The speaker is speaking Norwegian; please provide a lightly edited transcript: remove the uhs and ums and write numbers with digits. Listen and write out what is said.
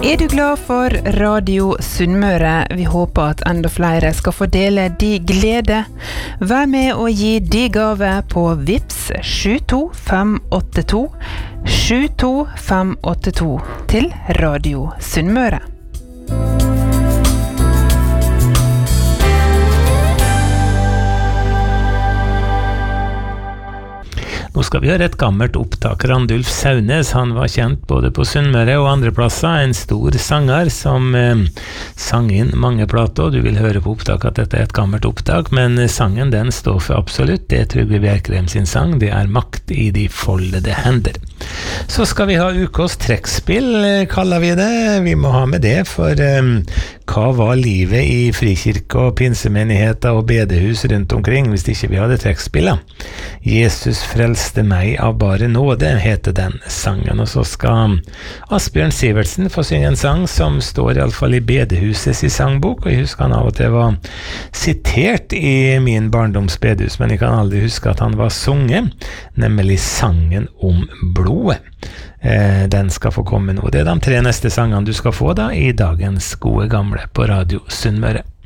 Er du glad for Radio Sunnmøre? Vi håper at enda flere skal få dele de glede. Vær med og gi de gave på Vips 72582 72582 til Radio Sunnmøre. Nå skal vi høre et gammelt opptak. Randulf Saunes, han var kjent både på Sunnmøre og andre plasser, en stor sanger som sang inn mange plater. Du vil høre på opptak at dette er et gammelt opptak, men sangen den står for absolutt. Det er Trygve Bjerkrem sin sang, det er Makt i de foldede hender. Så skal vi ha ukos trekkspill, kaller vi det. Vi må ha med det, for hva var livet i frikirke og pinsemenigheter og bedehus rundt omkring hvis ikke vi hadde trekkspillet? Jesus frelste meg av bare nåde, heter den sangen. Og så skal Asbjørn Sivertsen få synge en sang som står i alle fall i bedehusets i sangbok, og jeg husker han av og til var sitert i min barndoms bedehus, men jeg kan aldri huske at han var sunget, nemlig sangen om blodet. Den skal få komme nå. Det er de 3 neste sangene du skal få da i dagens gode gamle på Radio Sunnmøre.